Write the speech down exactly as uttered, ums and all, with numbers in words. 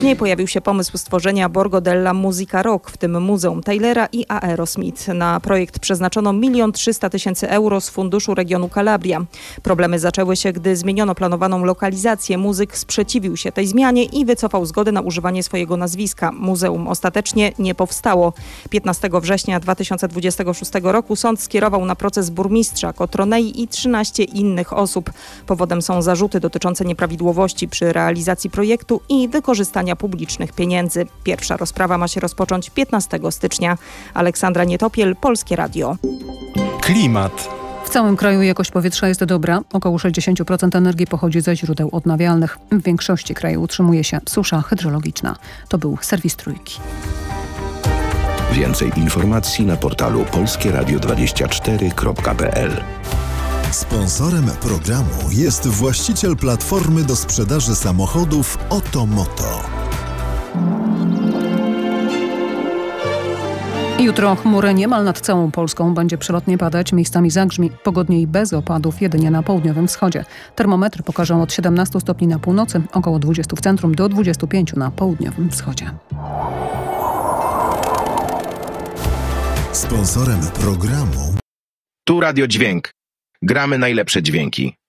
Nie pojawił się pomysł stworzenia Borgo della Musica Rock, w tym Muzeum Taylora i Aerosmith. Na projekt przeznaczono milion trzysta tysięcy euro z funduszu regionu Calabria. Problemy zaczęły się, gdy zmieniono planowaną lokalizację. Muzyk sprzeciwił się tej zmianie i wycofał zgodę na używanie swojego nazwiska. Muzeum ostatecznie nie powstało. piętnastego września dwa tysiące dwudziestego szóstego roku sąd skierował na proces burmistrza Cotronei i trzynaście innych osób. Powodem są zarzuty dotyczące nieprawidłowości przy realizacji projektu i wykorzystania publicznych pieniędzy. Pierwsza rozprawa ma się rozpocząć piętnastego stycznia. Aleksandra Nietopiel, Polskie Radio. Klimat. W całym kraju jakość powietrza jest dobra. Około sześćdziesiąt procent energii pochodzi ze źródeł odnawialnych. W większości kraju utrzymuje się susza hydrologiczna. To był serwis Trójki. Więcej informacji na portalu polskie radio dwadzieścia cztery kropka p l. Sponsorem programu jest właściciel platformy do sprzedaży samochodów Otomoto. Jutro chmury niemal nad całą Polską. Będzie przelotnie padać, miejscami zagrzmi. Pogodniej bez opadów jedynie na południowym wschodzie. Termometry pokażą od siedemnastu stopni na północy, około dwudziestu w centrum do dwudziestu pięciu na południowym wschodzie. Sponsorem programu Tu Radio Dźwięk. Gramy najlepsze dźwięki.